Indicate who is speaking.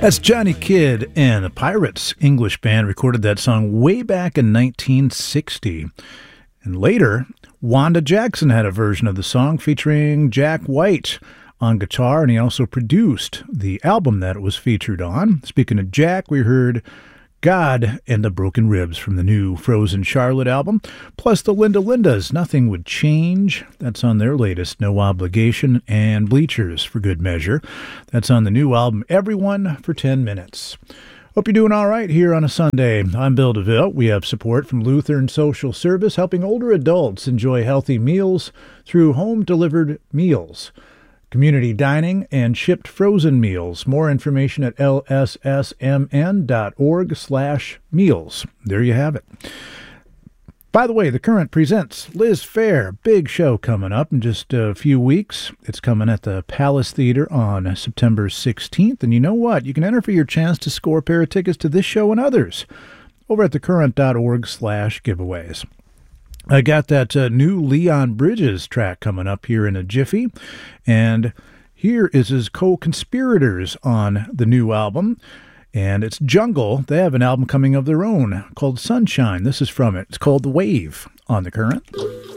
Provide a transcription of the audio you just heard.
Speaker 1: That's Johnny Kidd and the Pirates. English band recorded that song way back in 1960. And later, Wanda Jackson had a version of the song featuring Jack White on guitar, and he also produced the album that it was featured on. Speaking of Jack, we heard God and the Broken Ribs from the new Frozen Charlotte album, plus the Linda Lindas, Nothing Would Change. That's on their latest No Obligation, and Bleachers for Good Measure. That's on the new album Everyone for 10 Minutes. Hope you're doing all right here on a Sunday. I'm Bill DeVille. We have support from Lutheran Social Service, helping older adults enjoy healthy meals through home-delivered meals, community dining, and shipped frozen meals. More information at lssmn.org/meals. There you have it. By the way, The Current presents Liz Phair. Big show coming up in just a few weeks. It's coming at the Palace Theater on September 16th. And you know what? You can enter for your chance to score a pair of tickets to this show and others over at thecurrent.org/giveaways. I got that new Leon Bridges track coming up here in a jiffy, and here is his co-conspirators on the new album, and it's Jungle. They have an album coming of their own called Sunshine. This is from it. It's called The Wave on The Current.